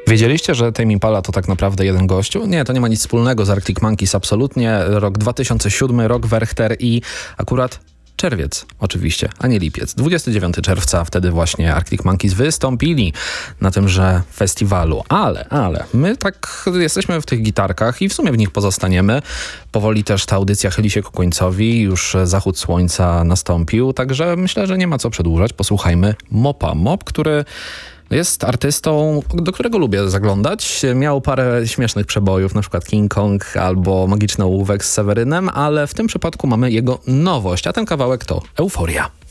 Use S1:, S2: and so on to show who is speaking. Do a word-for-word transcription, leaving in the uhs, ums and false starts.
S1: Wiedzieliście, że Tame Impala to tak naprawdę jeden gościu? Nie, to nie ma nic wspólnego z Arctic Monkeys, absolutnie. Rok dwa tysiące siódmy, rok Werchter i akurat czerwiec oczywiście, a nie lipiec. dwudziestego dziewiątego czerwca wtedy właśnie Arctic Monkeys wystąpili na tymże festiwalu. Ale, ale, my tak jesteśmy w tych gitarkach i w sumie w nich pozostaniemy. Powoli też ta audycja chyli się ku końcowi, już zachód słońca nastąpił, także myślę, że nie ma co przedłużać. Posłuchajmy Mopa. Mop, który jest artystą, do którego lubię zaglądać. Miał parę śmiesznych przebojów, na przykład King Kong albo Magiczny ołówek z Sewerynem, ale w tym przypadku mamy jego nowość, a ten kawałek to Euforia.